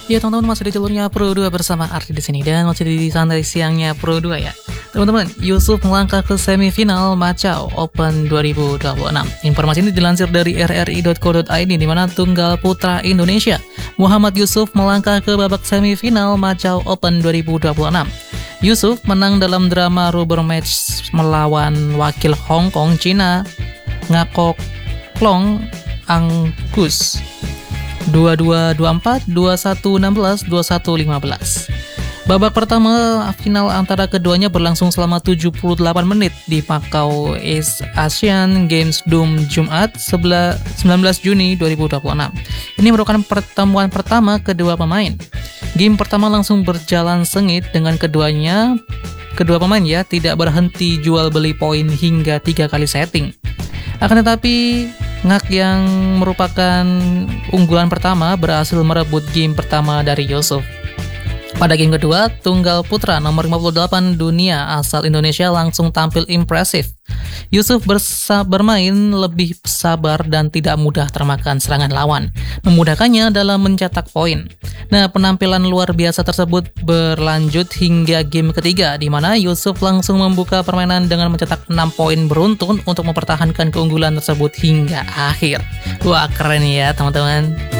Ya teman-teman, masih di jalurnya Pro 2 bersama Arti di sini dan masih di santai siangnya Pro 2 ya. Teman-teman, Yusuf melangkah ke semifinal Macau Open 2026. Informasi ini dilansir dari rri.co.id di mana tunggal putra Indonesia Muhammad Yusuf melangkah ke babak semifinal Macau Open 2026. Yusuf menang dalam drama rubber match melawan wakil Hong Kong Cina Ngakok Long Angkus 22-24, 21-16, 21-15. Babak pertama final antara keduanya berlangsung selama 78 menit di Macau Asian Games Dome Jumat 19 Juni 2026. Ini merupakan pertemuan pertama kedua pemain. Game pertama langsung berjalan sengit dengan kedua pemain tidak berhenti jual beli poin hingga 3 kali setting. Akan tetapi Ngak yang merupakan unggulan pertama berhasil merebut game pertama dari Yusuf. Pada game kedua, tunggal putra nomor 58 dunia asal Indonesia langsung tampil impresif. Yusuf bermain lebih sabar dan tidak mudah termakan serangan lawan, memudahkannya dalam mencetak poin. Nah, penampilan luar biasa tersebut berlanjut hingga game ketiga, di mana Yusuf langsung membuka permainan dengan mencetak 6 poin beruntun untuk mempertahankan keunggulan tersebut hingga akhir. Wah, keren ya teman-teman.